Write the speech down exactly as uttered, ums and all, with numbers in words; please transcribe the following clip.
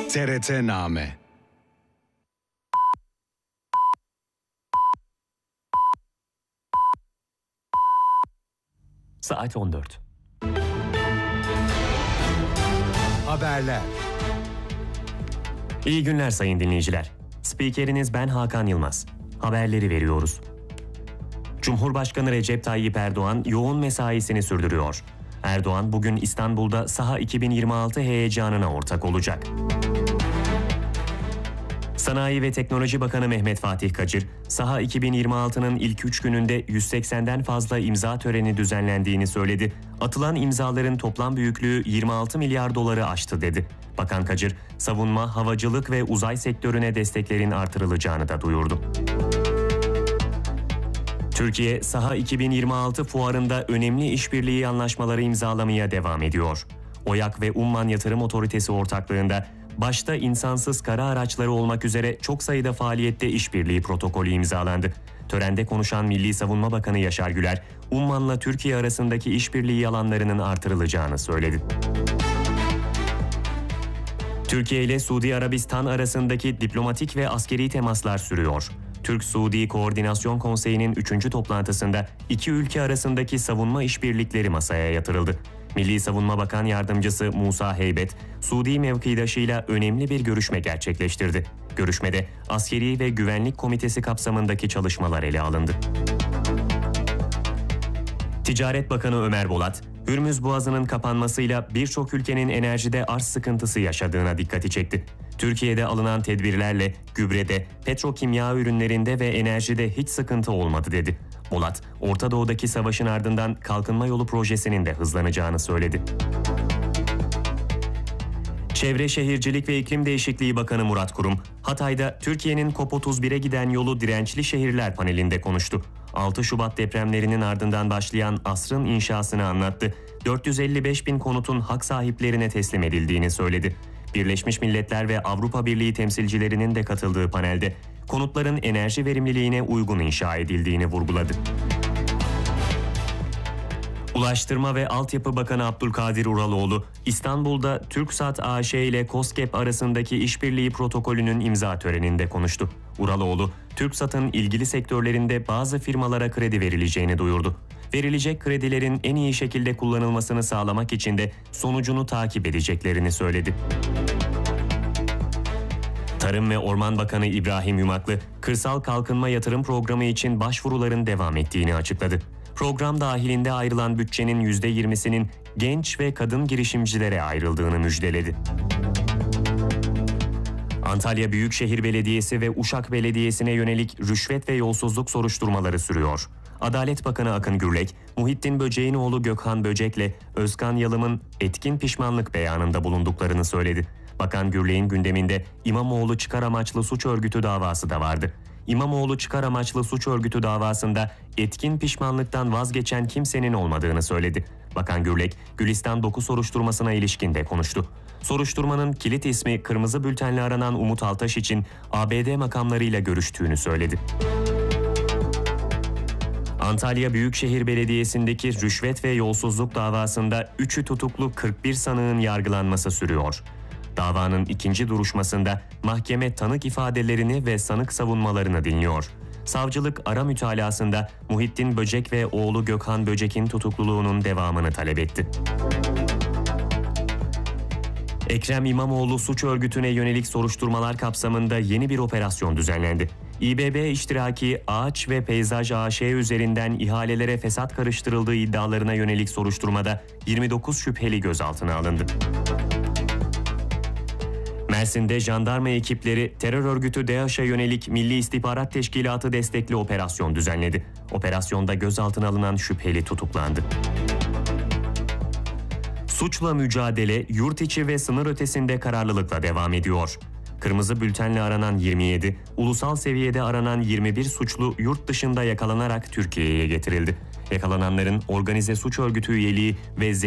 T R T-Name. Saat on dört. Haberler. İyi günler sayın dinleyiciler. Spikeriniz ben Hakan Yılmaz. Haberleri veriyoruz. Cumhurbaşkanı Recep Tayyip Erdoğan yoğun mesaisini sürdürüyor. Erdoğan bugün İstanbul'da Saha iki bin yirmi altı heyecanına ortak olacak. Sanayi ve Teknoloji Bakanı Mehmet Fatih Kacır, Saha iki bin yirmi altının ilk üç gününde yüz seksenden fazla imza töreni düzenlendiğini söyledi. Atılan imzaların toplam büyüklüğü yirmi altı milyar doları aştı dedi. Bakan Kacır, savunma, havacılık ve uzay sektörüne desteklerin artırılacağını da duyurdu. Türkiye, Saha iki bin yirmi altı fuarında önemli işbirliği anlaşmaları imzalamaya devam ediyor. OYAK ve Umman Yatırım Otoritesi ortaklığında başta insansız kara araçları olmak üzere çok sayıda faaliyette işbirliği protokolü imzalandı. Törende konuşan Milli Savunma Bakanı Yaşar Güler, Umman'la Türkiye arasındaki işbirliği alanlarının artırılacağını söyledi. Türkiye ile Suudi Arabistan arasındaki diplomatik ve askeri temaslar sürüyor. Türk-Suudi Koordinasyon Konseyi'nin üçüncü toplantısında iki ülke arasındaki savunma işbirlikleri masaya yatırıldı. Milli Savunma Bakan Yardımcısı Musa Heybet, Suudi mevkidaşıyla önemli bir görüşme gerçekleştirdi. Görüşmede askeri ve güvenlik komitesi kapsamındaki çalışmalar ele alındı. Ticaret Bakanı Ömer Bolat, Hürmüz Boğazı'nın kapanmasıyla birçok ülkenin enerjide arz sıkıntısı yaşadığına dikkati çekti. Türkiye'de alınan tedbirlerle gübrede, petrokimya ürünlerinde ve enerjide hiç sıkıntı olmadı dedi. Bolat, Orta Doğu'daki savaşın ardından kalkınma yolu projesinin de hızlanacağını söyledi. Çevre Şehircilik ve İklim Değişikliği Bakanı Murat Kurum, Hatay'da Türkiye'nin COP otuz bire giden yolu Dirençli Şehirler panelinde konuştu. altı Şubat depremlerinin ardından başlayan asrın inşasını anlattı. dört yüz elli beş bin konutun hak sahiplerine teslim edildiğini söyledi. Birleşmiş Milletler ve Avrupa Birliği temsilcilerinin de katıldığı panelde konutların enerji verimliliğine uygun inşa edildiğini vurguladı. Ulaştırma ve Altyapı Bakanı Abdülkadir Uraloğlu, İstanbul'da TürkSat A Ş ile KOSGEB arasındaki işbirliği protokolünün imza töreninde konuştu. Uraloğlu, TürkSat'ın ilgili sektörlerinde bazı firmalara kredi verileceğini duyurdu. Verilecek kredilerin en iyi şekilde kullanılmasını sağlamak için de sonucunu takip edeceklerini söyledi. Tarım ve Orman Bakanı İbrahim Yumaklı, Kırsal Kalkınma Yatırım Programı için başvuruların devam ettiğini açıkladı. Program dahilinde ayrılan bütçenin yüzde yirmisinin genç ve kadın girişimcilere ayrıldığını müjdeledi. Antalya Büyükşehir Belediyesi ve Uşak Belediyesi'ne yönelik rüşvet ve yolsuzluk soruşturmaları sürüyor. Adalet Bakanı Akın Gürlek, Muhittin Böcek'in oğlu Gökhan Böcek'le Özkan Yalım'ın etkin pişmanlık beyanında bulunduklarını söyledi. Bakan Gürlek'in gündeminde İmamoğlu çıkar amaçlı suç örgütü davası da vardı. İmamoğlu çıkar amaçlı suç örgütü davasında etkin pişmanlıktan vazgeçen kimsenin olmadığını söyledi. Bakan Gürlek, Gülistan dokuz soruşturmasına ilişkin de konuştu. Soruşturmanın kilit ismi kırmızı bültenle aranan Umut Altaş için A B D makamlarıyla görüştüğünü söyledi. Antalya Büyükşehir Belediyesi'ndeki rüşvet ve yolsuzluk davasında üçü tutuklu kırk bir sanığın yargılanması sürüyor. Davanın ikinci duruşmasında mahkeme tanık ifadelerini ve sanık savunmalarını dinliyor. Savcılık ara mütalasında Muhittin Böcek ve oğlu Gökhan Böcek'in tutukluluğunun devamını talep etti. Ekrem İmamoğlu suç örgütüne yönelik soruşturmalar kapsamında yeni bir operasyon düzenlendi. İ B B iştiraki Ağaç ve Peyzaj A Ş üzerinden ihalelere fesat karıştırıldığı iddialarına yönelik soruşturmada yirmi dokuz şüpheli gözaltına alındı. Mersin'de jandarma ekipleri terör örgütü DAEŞ'e yönelik Milli İstihbarat Teşkilatı destekli operasyon düzenledi. Operasyonda gözaltına alınan şüpheli tutuklandı. Suçla mücadele yurt içi ve sınır ötesinde kararlılıkla devam ediyor. Kırmızı bültenle aranan yirmi yedi, ulusal seviyede aranan yirmi bir suçlu yurt dışında yakalanarak Türkiye'ye getirildi. Yakalananların organize suç örgütü üyeliği ve